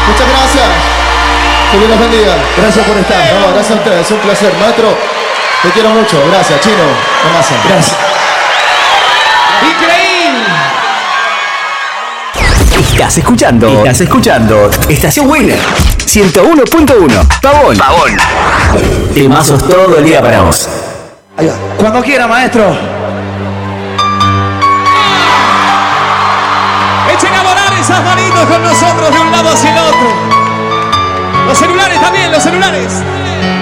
Muchas gracias. Que Dios los bendiga. Gracias por estar. No, gracias a ustedes. Es un placer. Maestro, te quiero mucho. Gracias, Chino. Tomasa. Gracias. Increíble. Estás escuchando Estación Winner 101.1. Pavón. Temazos todo el día para vos. Ahí va. Cuando quiera, maestro. Echen a volar esas manitos con nosotros de un lado hacia el otro. Los celulares también, los celulares.